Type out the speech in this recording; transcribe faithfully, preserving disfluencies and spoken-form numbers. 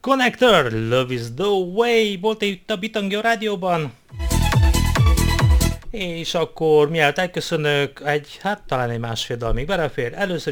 Connector, Love is the Way, volt itt a Bitangyo Rádióban. És akkor mielőtt elköszönök, egy, hát talán egy másfél dal még belefér. Először